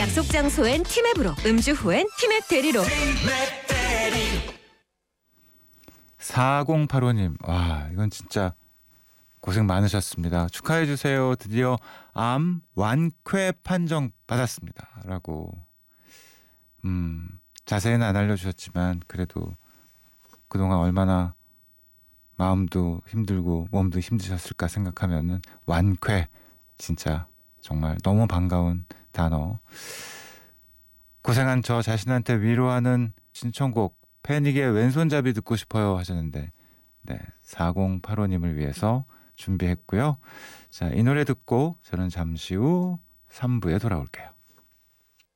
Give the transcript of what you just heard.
약속 장소엔 티맵으로, 음주 후엔 티맵 대리로. 4085님, 와, 이건 진짜 고생 많으셨습니다. 축하해주세요. 드디어 암 완쾌 판정 받았습니다. 라고. 자세히는 안 알려주셨지만, 그래도 그동안 얼마나 마음도 힘들고 몸도 힘드셨을까 생각하면은 완쾌, 진짜 정말 너무 반가운 단어. 고생한 저 자신한테 위로하는 신청곡 패닉의 왼손잡이 듣고 싶어요 하셨는데, 네, 4085님을 위해서 준비했고요. 자, 이 노래 듣고 저는 잠시 후 3부에 돌아올게요.